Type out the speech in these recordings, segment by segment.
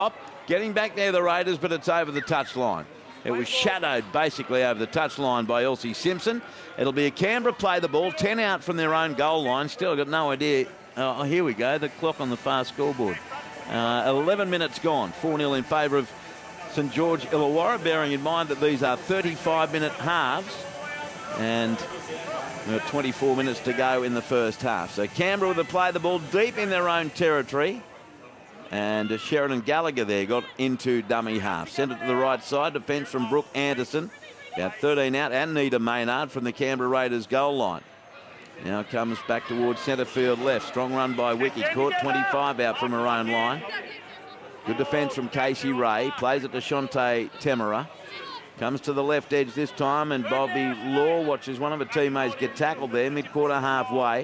Getting back there, the Raiders, but it's over the touchline. It was shadowed basically over the touchline by Elsie Simpson. It'll be a Canberra play the ball, 10 out from their own goal line. Still got no idea. Oh, here we go, the clock on the far scoreboard. 11 minutes gone, 4-0 in favour of St George Illawarra, bearing in mind that these are 35-minute halves and 24 minutes to go in the first half. So Canberra will play the ball deep in their own territory. And Sheridan Gallagher there got into dummy half. Sent it to the right side. Defence from Brooke Anderson. About 13 out. And Nita Maynard from the Canberra Raiders goal line. Now comes back towards centre field left. Strong run by Wiki. Caught 25 out from her own line. Good defence from Casey Ray. Plays it to Shante Temera. Comes to the left edge this time. And Bobby Law watches one of her teammates get tackled there. Mid-quarter halfway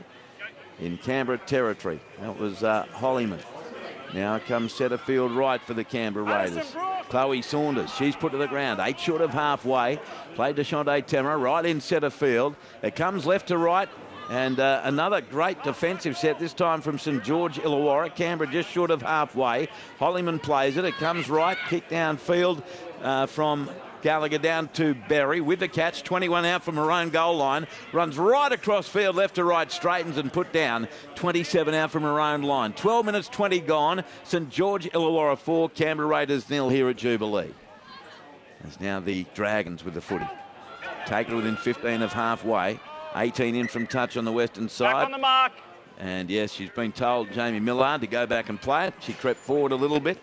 in Canberra territory. That was Hollyman. Now comes centre field right for the Canberra Raiders. Chloe Saunders, she's put to the ground. 8 short of halfway. Played to Shante Temera, right in centre field. It comes left to right. And another great defensive set, this time from St George Illawarra. Canberra just short of halfway. Hollyman plays it. It comes right, kick downfield from Gallagher down to Berry with the catch, 21 out from her own goal line, runs right across field, left to right, straightens and put down, 27 out from her own line. 12 minutes 20 gone. St George Illawarra 4, Canberra Raiders 0 here at Jubilee. There's now the Dragons with the footy. Take it within 15 of halfway. 18 in from touch on the western side. Back on the mark. And yes, she's been told, Jamie Millard, to go back and play it. She crept forward a little bit.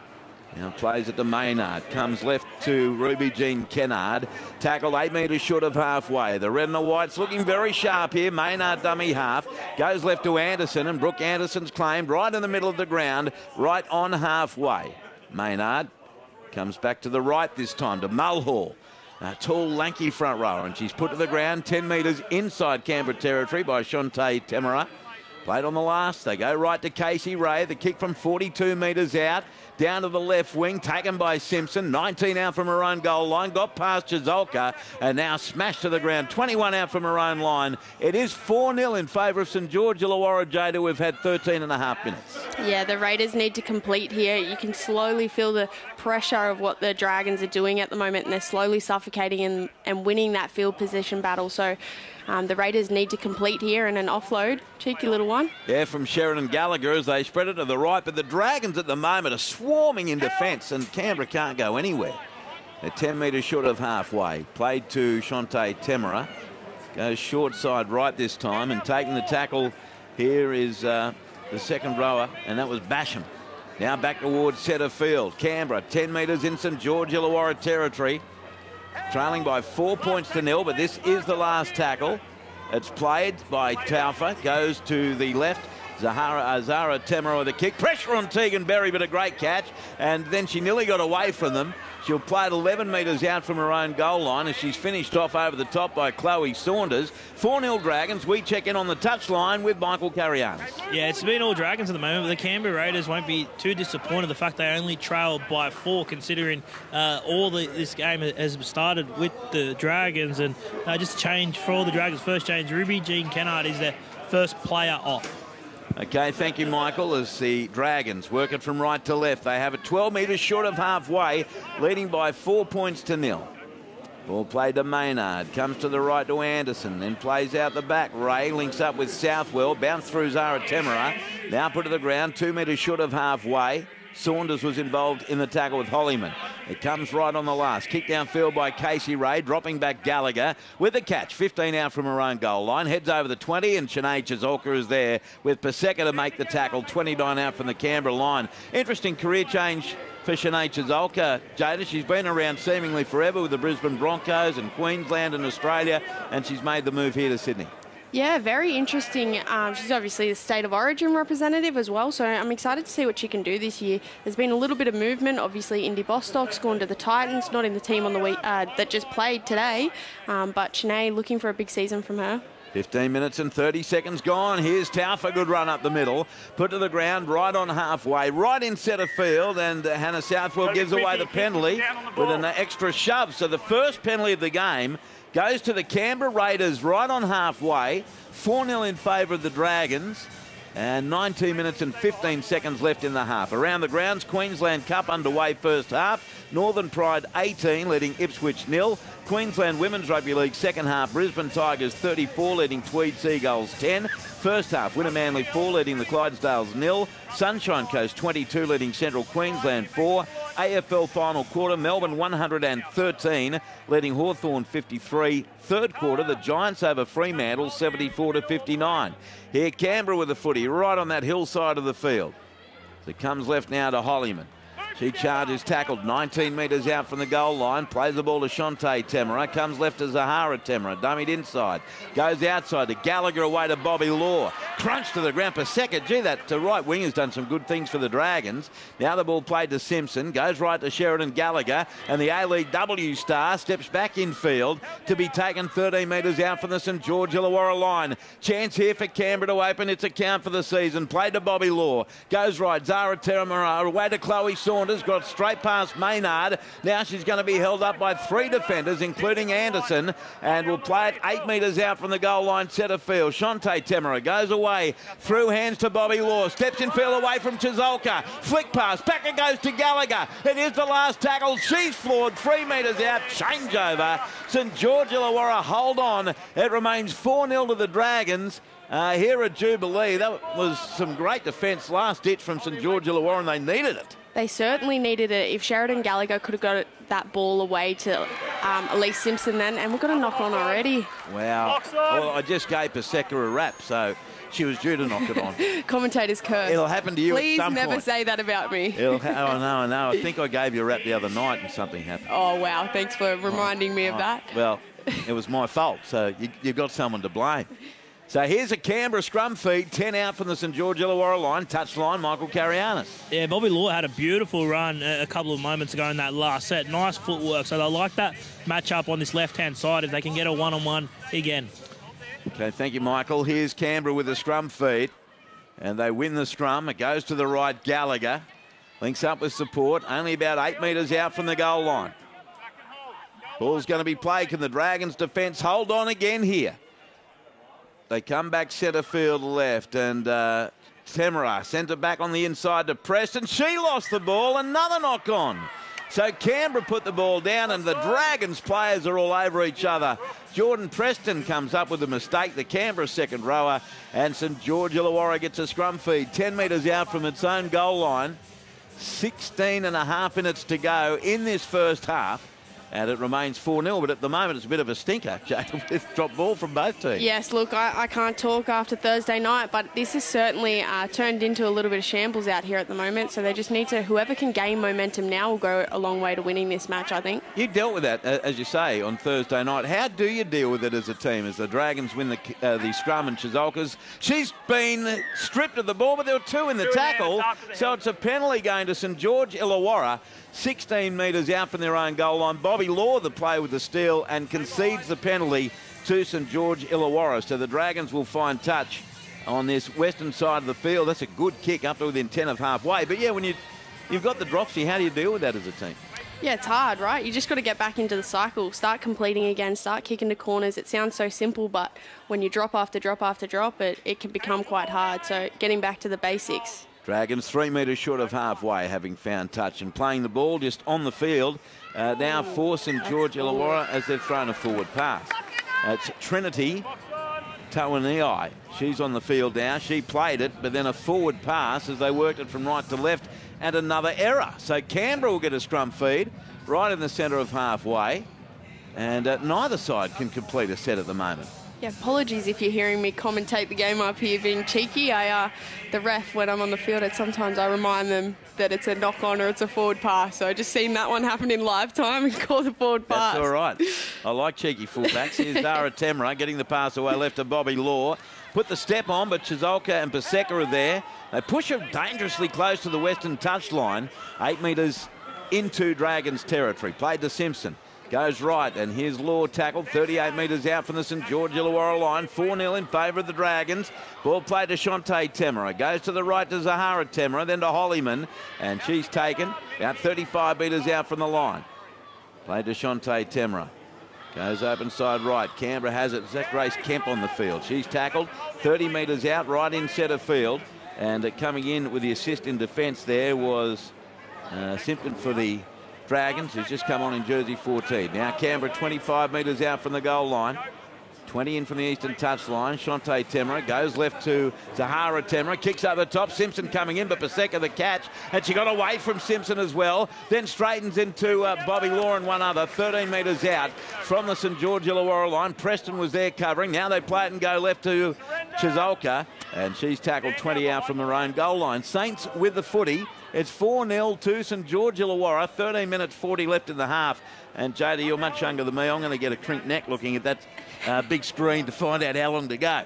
Now plays it to Maynard. Comes left to Ruby Jean Kennard. Tackled 8 metres short of halfway. The red and the white's looking very sharp here. Maynard dummy half. Goes left to Anderson, and Brooke Anderson's claimed right in the middle of the ground, right on halfway. Maynard comes back to the right this time to Mulhall. A tall, lanky front rower, and she's put to the ground 10 metres inside Canberra territory by Shante Temera. Played on the last. They go right to Casey Ray. The kick from 42 metres out. Down to the left wing, taken by Simpson. 19 out from her own goal line. Got past Chizolka and now smashed to the ground. 21 out from her own line. It is 4-0 in favour of St George Illawarra. Jada, we've had 13 and a half minutes. Yeah, the Raiders need to complete here. You can slowly feel the pressure of what the Dragons are doing at the moment, and they're slowly suffocating and winning that field position battle. So the Raiders need to complete here, and an offload. Cheeky little one. Yeah, from Sheridan Gallagher as they spread it to the right. But the Dragons at the moment are swarming in defence, and Canberra can't go anywhere. They're 10 metres short of halfway. Played to Shante Temera. Goes short side right this time, and taking the tackle here is the second rower, and that was Basham. Now back towards centre field. Canberra, 10 metres in St George Illawarra territory. Trailing by 4 points to 0, but this is the last tackle. It's played by Taufa, goes to the left. Zara Temera with a kick. Pressure on Tegan Berry, but a great catch. And then she nearly got away from them. She'll play it 11 metres out from her own goal line as she's finished off over the top by Chloe Saunders. 4-0 Dragons. We check in on the touchline with Michael Carrianes. Yeah, it's been all Dragons at the moment, but the Canberra Raiders won't be too disappointed the fact they only trailed by 4, considering this game has started with the Dragons. And just change for all the Dragons. First change, Ruby Jean Kennard is their first player off. Okay, thank you, Michael. As the Dragons work it from right to left, they have it 12 metres short of halfway, leading by 4 points to 0. Ball played to Maynard, comes to the right to Anderson, then plays out the back. Ray links up with Southwell, bounced through Zara Temera, now put to the ground, 2 metres short of halfway. Saunders was involved in the tackle with Hollyman. It comes right on the last. Kick downfield by Casey Ray, dropping back Gallagher with the catch. 15 out from her own goal line. Heads over the 20, and Shanae Chizolka is there with Paseka to make the tackle. 29 out from the Canberra line. Interesting career change for Shanae Chizolka. Jada, she's been around seemingly forever with the Brisbane Broncos and Queensland and Australia, and she's made the move here to Sydney. Yeah, very interesting. She's obviously the State of Origin representative as well, so I'm excited to see what she can do this year. There's been a little bit of movement. Obviously, Indy Bostock's gone to the Titans, not in the team on the week that just played today, but Shanae looking for a big season from her. 15 minutes and 30 seconds gone. Here's Taufa, good run up the middle. Put to the ground, right on halfway, right in centre field, and Hannah Southwell gives away the penalty with an extra shove. So the first penalty of the game goes to the Canberra Raiders right on halfway. 4-0 in favour of the Dragons. And 19 minutes and 15 seconds left in the half. Around the grounds, Queensland Cup underway first half. Northern Pride 18 leading Ipswich 0. Queensland Women's Rugby League second half. Brisbane Tigers 34 leading Tweed Seagulls 10. First half, Winner Manly 4 leading the Clydesdales 0. Sunshine Coast 22 leading Central Queensland 4. AFL final quarter, Melbourne 113 leading Hawthorn 53. Third quarter, the Giants over Fremantle 74-59. Here Canberra with the footy right on that hillside of the field. So it comes left now to Hollyman. She charges, tackled 19 metres out from the goal line. Plays the ball to Shante Temera. Comes left to Zahara Temera. Dummied inside. Goes outside to Gallagher away to Bobby Law. Crunch to the ground. Paseka. Gee, that right wing has done some good things for the Dragons. Now the ball played to Simpson. Goes right to Sheridan Gallagher. And the A-League W star steps back in field to be taken 13 metres out from the St George Illawarra line. Chance here for Canberra to open its account for the season. Played to Bobby Law. Goes right. Zahara Temera away to Chloe Saunders. Got straight past Maynard. Now she's going to be held up by 3 defenders, including Anderson, and will play it 8 metres out from the goal line, centre field. Shante Temera goes away, through hands to Bobby Law, steps in field away from Chizolka. Flick pass, back it goes to Gallagher. It is the last tackle. She's floored, 3 metres out, changeover. St George Illawarra hold on. It remains 4-0 to the Dragons. Here at Jubilee, that was some great defence last ditch from St George Illawarra, and they needed it. They certainly needed it. If Sheridan Gallagher could have got that ball away to Elise Simpson then, and we've got a knock on already. Wow. Well, I just gave Paseka a rap, so she was due to knock it on. Commentator's curse. It'll happen to you Please at some point. never say that about me. Oh, no. I think I gave you a rap the other night and something happened. Oh, wow. Thanks for reminding me of that. Well, it was my fault, so you've got someone to blame. So here's a Canberra scrum feed, 10 out from the St George Illawarra line, touch line, Michael Carianis. Yeah, Bobby Law had a beautiful run a couple of moments ago in that last set. Nice footwork. So they'll like that match-up on this left-hand side if they can get a one-on-one again. Okay, thank you, Michael. Here's Canberra with a scrum feed, and they win the scrum. It goes to the right, Gallagher. Links up with support, only about 8 metres out from the goal line. Ball's going to be played. Can the Dragons' defence hold on again here? They come back centre field left, and Temera sent it back on the inside to Preston. She lost the ball, another knock on. So Canberra put the ball down, and the Dragons players are all over each other. Jordan Preston comes up with a mistake, the Canberra second rower, and St George Illawarra gets a scrum feed 10 metres out from its own goal line. 16 and a half minutes to go in this first half. And it remains 4-0, but at the moment it's a bit of a stinker, Jacob, with drop ball from both teams. Yes, look, I can't talk after Thursday night, but this has certainly turned into a little bit of shambles out here at the moment, so they just need to, whoever can gain momentum now will go a long way to winning this match, I think. You dealt with that, as you say, on Thursday night. How do you deal with it as a team, as the Dragons win the scrum and Chizolka's? She's been stripped of the ball, but there were 2 in the tackle, so it's a penalty going to St George Illawarra. 16 metres out from their own goal line. Bobby Law, the player with the steal, and concedes the penalty to St George Illawarra. So the Dragons will find touch on this western side of the field. That's a good kick up to within 10 of halfway. But, yeah, when you've got the dropsy, how do you deal with that as a team? Yeah, it's hard, right? You just got to get back into the cycle, start completing again, start kicking to corners. It sounds so simple, but when you drop after drop after drop, it can become quite hard. So getting back to the basics. Dragons 3 metres short of halfway, having found touch and playing the ball just on the field. Now for St George Illawarra as they've thrown a forward pass. It's Trinity Tawaniai. She's on the field now. She played it, but then a forward pass as they worked it from right to left, and another error. So Canberra will get a scrum feed right in the centre of halfway, and neither side can complete a set at the moment. Yeah, apologies if you're hearing me commentate the game up here being cheeky. The ref, when I'm on the field, sometimes I remind them that it's a knock-on or it's a forward pass. So I just seen that one happen in live time and call the forward pass. That's all right. I like cheeky fullbacks. Here's Zahara Temera getting the pass away left to Bobby Law. Put the step on, but Chizolka and Paseka are there. They push her dangerously close to the western touchline. 8 metres into Dragons territory. Played to Simpson. Goes right, and here's Law tackled 38 metres out from the St George Illawarra line. 4-0 in favour of the Dragons. Ball played to Shante Temera. Goes to the right to Zahara Temera, then to Hollyman, and she's taken about 35 metres out from the line. Played to Shante Temera. Goes open side right. Canberra has it. Zach Grace Kemp on the field. She's tackled 30 metres out, right in centre field. And coming in with the assist in defence there was Simpson for the Dragons, who's just come on in jersey 14. Now Canberra 25 metres out from the goal line. 20 in from the eastern touchline. Shante Temera goes left to Zahara Temera. Kicks up the top. Simpson coming in, but Paseka the catch. And she got away from Simpson as well. Then straightens into Bobby Law and one other. 13 metres out from the St George Illawarra line. Preston was there covering. Now they play it and go left to Chizolka. And she's tackled 20 out from her own goal line. Saints with the footy. It's 4-0 to St George Illawarra. 13 minutes 40 left in the half. And Jada, you're much younger than me. I'm going to get a crinked neck looking at that big screen to find out how long to go.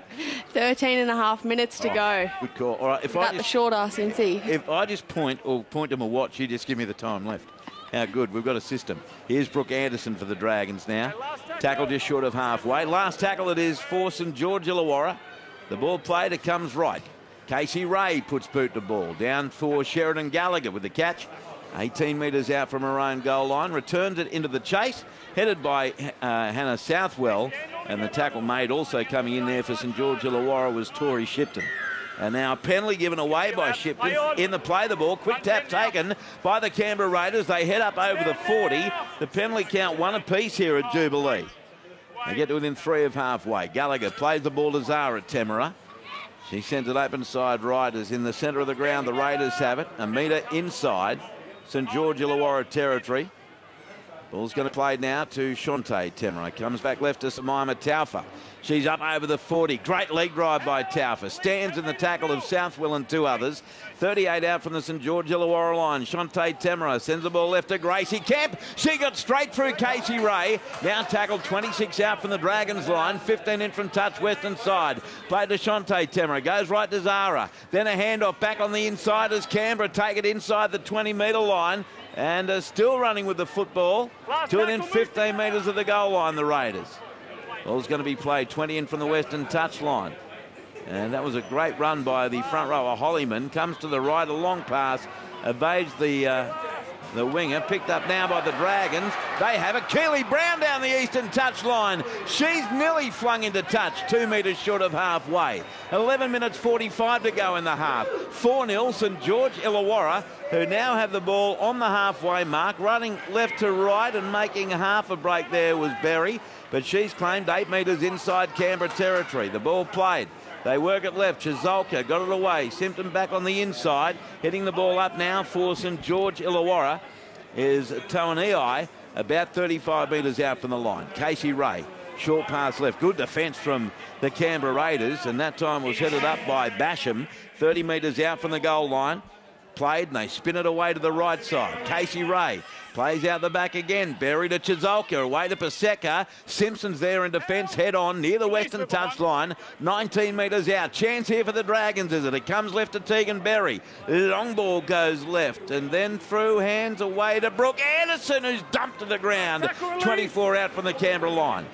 13 and a half minutes to go. Good call. All right, if I the short ass Cincy. If I just point to my watch, you just give me the time left. How good. We've got a system. Here's Brooke Anderson for the Dragons now. Tackle just short of halfway. Last tackle it is for St George Illawarra. The ball played, it comes right. Casey Ray puts boot to ball. Down for Sheridan Gallagher with the catch. 18 metres out from her own goal line. Returns it into the chase. Headed by Hannah Southwell. And the tackle made also coming in there for St George Illawarra was Tori Shipton. And now a penalty given away by Shipton. In the play the ball. Quick tap taken by the Canberra Raiders. They head up over the 40. The penalty count one apiece here at Jubilee. They get to within 3 of halfway. Gallagher plays the ball to Zara Temera. She sends it open side right as in the centre of the ground. The Raiders have it. A metre inside St George Illawarra territory. Ball's going to play now to Shante Temera. Comes back left to Samaima Taufa. She's up over the 40. Great leg drive by Taufa. Stands in the tackle of Southwell and two others. 38 out from the St George Illawarra line. Shante Temera sends the ball left to Gracie Kemp. She got straight through Casey Ray. Now tackled 26 out from the Dragons line. 15 in from touch western side. Played to Shante Temera. Goes right to Zara. Then a handoff back on the inside as Canberra take it inside the 20-metre line. And still running with the football to within 15 metres of the goal line, the Raiders. Ball's going to be played 20 in from the western touchline. And that was a great run by the front rower, Hollyman. Comes to the right, a long pass, evades the winger. Picked up now by the Dragons. They have it. Keely Brown down the eastern touchline. She's nearly flung into touch, 2 metres short of halfway. 11 minutes 45 to go in the half. 4-0 St George Illawarra, who now have the ball on the halfway mark. Running left to right and making half a break there was Berry. But she's claimed 8 metres inside Canberra territory. The ball played. They work it left. Chizolka got it away. Simpson back on the inside. Hitting the ball up now for St George Illawarra is Tawanei, about 35 metres out from the line. Casey Ray, short pass left. Good defence from the Canberra Raiders, and that time was headed up by Basham. 30 metres out from the goal line. Played, and they spin it away to the right side. Casey Ray plays out the back again. Berry to Chizolka, away to Paseka. Simpson's there in defence, head on, near the western touchline. 19 metres out. Chance here for the Dragons, is it? It comes left to Tegan Berry. Long ball goes left, and then through hands away to Brooke Anderson, who's dumped to the ground. 24 out from the Canberra line.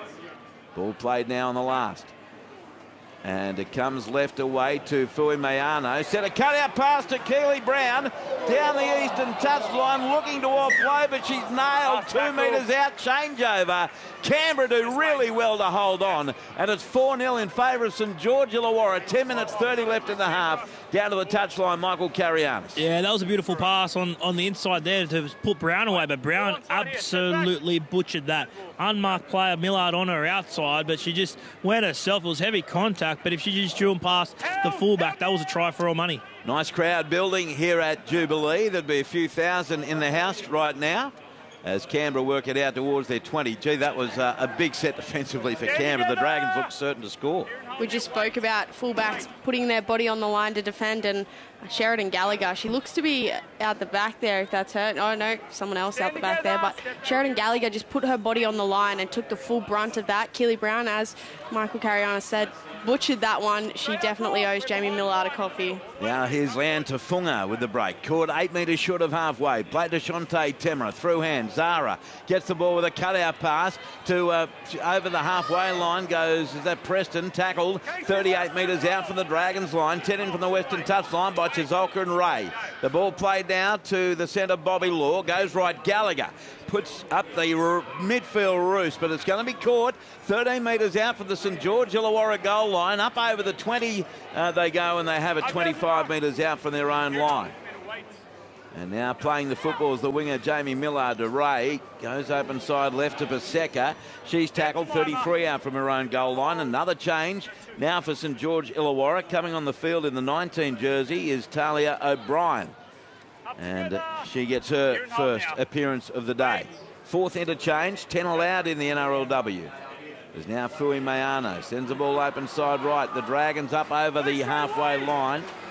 Ball played now on the last. And it comes left away to Fui Mayano. Set a cutout pass to Keely Brown. Down the eastern touchline, looking to offload, but she's nailed 2 metres out. Changeover. Canberra do really well to hold on. And it's 4-0 in favour of St George Illawarra. 10 minutes 30 left in the half. Down to the touchline, Michael Carianis. Yeah, that was a beautiful pass on the inside there to put Brown away, but Brown absolutely butchered that. Unmarked player, Millard on her outside, but she just went herself. It was heavy contact, but if she just drew him past the fullback, that was a try for all money. Nice crowd building here at Jubilee. There'd be a few thousand in the house right now as Canberra work it out towards their 20. Gee, that was a big set defensively for Canberra. The Dragons look certain to score. We just spoke about fullbacks putting their body on the line to defend, and Sheridan Gallagher, she looks to be out the back there, if that's her. Oh, no, someone else out the back there. But Sheridan Gallagher just put her body on the line and took the full brunt of that. Keely Brown, as Michael Carianis said, butchered that one. She definitely owes Jamie Millard a coffee. Now here's Lan Tafunga with the break. Caught 8 metres short of halfway. Played to Shante Temera. Through hand. Zara gets the ball with a cutout pass to over the halfway line goes, is that Preston? Tackled 38 metres out from the Dragons line. 10 in from the western touchline by Chizolka and Ray. The ball played now to the centre, Bobby Law. Goes right, Gallagher. puts up the midfield roost, but it's going to be caught. 13 metres out for the St George Illawarra goal line. Up over the 20 they go, and they have it 25 metres out from their own line. And now playing the football is the winger Jamie Millard to Ray. Goes open side left to Paseka. She's tackled 33 out from her own goal line. Another change now for St George Illawarra. Coming on the field in the 19 jersey is Talia O'Brien. And she gets her first appearance of the day. Fourth interchange, 10 allowed in the NRLW. There's now Fui Mayano. Sends the ball open side right. The Dragons up over the halfway line.